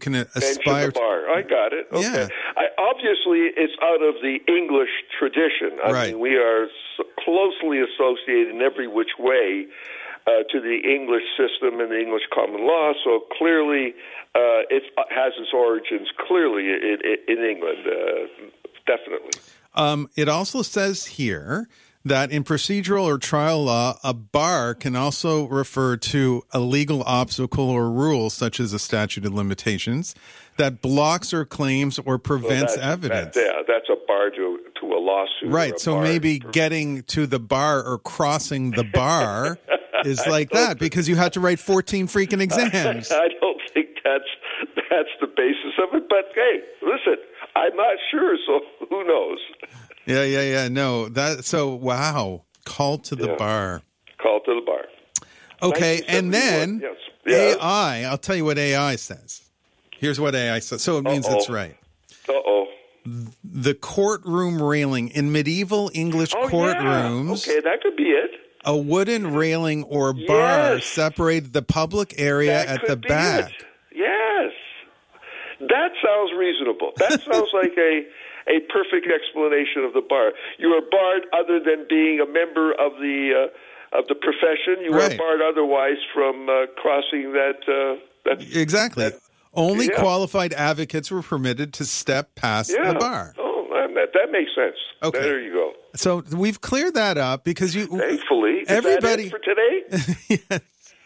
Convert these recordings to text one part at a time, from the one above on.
can aspire. The bar. I got it. Okay. Yeah. Obviously, it's out of the English tradition. I mean, we are closely associated in every which way to the English system and the English common law. So clearly, it has its origins clearly in England. Definitely. It also says here that in procedural or trial law, a bar can also refer to a legal obstacle or rule, such as a statute of limitations, that blocks or claims or prevents evidence. That's a bar to a lawsuit. Right. So maybe getting to the bar or crossing the bar is like that because you had to write 14 freaking exams. I don't think that's the basis of it. But hey, listen, I'm not sure, so who knows? Yeah. No, wow. Call to the bar. Call to the bar. Okay, and then AI, I'll tell you what AI says. Here's what AI says. So it means it's right. The courtroom railing. In medieval English courtrooms. Yeah. Okay, that could be it. A wooden railing or bar separated the public area at the back. Yes. That sounds reasonable. That sounds like a perfect explanation of the bar. You are barred other than being a member of the profession. You are barred otherwise from crossing that. Exactly. Only qualified advocates were permitted to step past the bar. Oh, that makes sense. Okay. There you go. So we've cleared that up because you. Thankfully, everybody is that it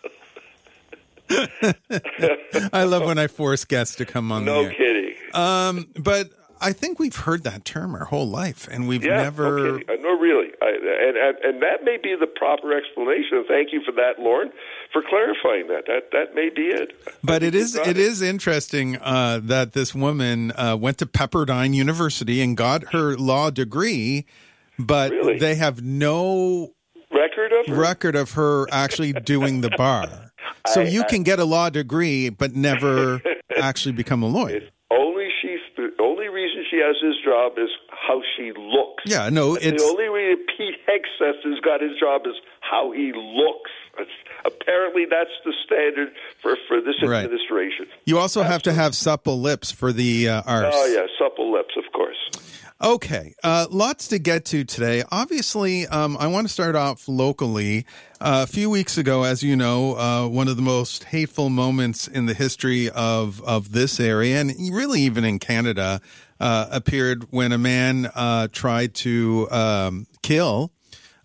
for today? Yes. I love when I force guests to come on. No kidding. But I think we've heard that term our whole life, and we've never. Okay. No, really, and that may be the proper explanation. Thank you for that, Lauren, for clarifying that. That may be it. But it is interesting that this woman went to Pepperdine University and got her law degree, but they have no record of her actually doing the bar. So you can get a law degree, but never actually become a lawyer. The only reason she has this job is how she looks. Yeah, no, the only reason Pete Hegseth has got his job is how he looks. Apparently, that's the standard for this administration. You also have to have supple lips for the arse. Oh, yeah, supple lips, of course. Okay, lots to get to today. Obviously, I want to start off locally. A few weeks ago, as you know, one of the most hateful moments in the history of this area, and really even in Canada, appeared when a man tried to kill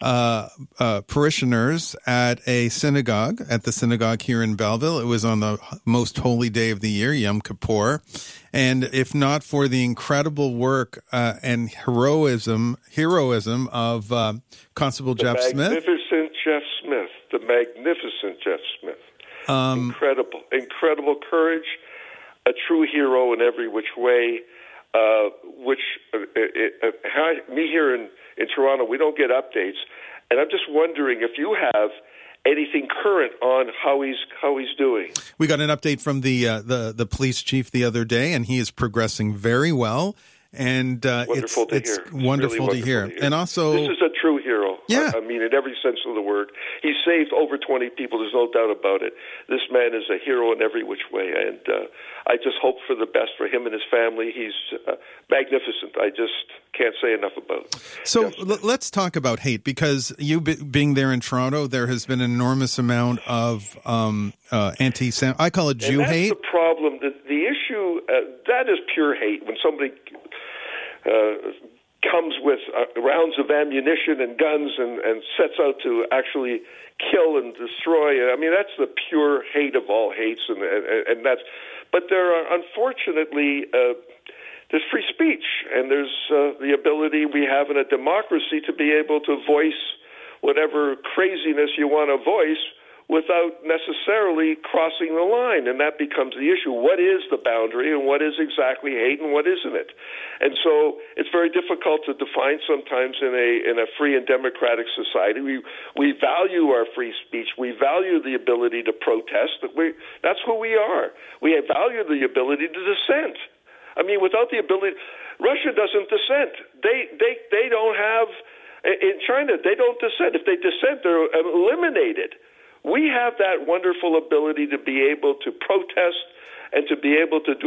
parishioners at a synagogue, at the synagogue here in Belleville. It was on the most holy day of the year, Yom Kippur. And if not for the incredible work and heroism of Constable Jeff Smith. The magnificent Jeff Smith. Incredible courage, a true hero in every which way, me here in Toronto, we don't get updates. And I'm just wondering if you have anything current on how he's doing. We got an update from the police chief the other day, and he is progressing very well. And it's wonderful to hear. And also, this is a true hero. Yeah. I mean, in every sense of the word. He saved over 20 people. There's no doubt about it. This man is a hero in every which way. And I just hope for the best for him and his family. He's magnificent. I just can't say enough about it. So let's talk about hate, because you being there in Toronto, there has been an enormous amount of I call it Jew hate. That's the problem. The issue, that is pure hate. When somebody comes with rounds of ammunition and guns and sets out to actually kill and destroy. I mean, that's the pure hate of all hates, and that's. But there are, unfortunately, there's free speech, and there's the ability we have in a democracy to be able to voice whatever craziness you want to voice without necessarily crossing the line, and that becomes the issue. What is the boundary, and what is exactly hate, and what isn't it? And so it's very difficult to define sometimes in a free and democratic society. We value our free speech. We value the ability to protest. That's who we are. We value the ability to dissent. I mean, without the ability, Russia doesn't dissent. They don't have, in China, they don't dissent. If they dissent, they're eliminated. We have that wonderful ability to be able to protest and to be able to do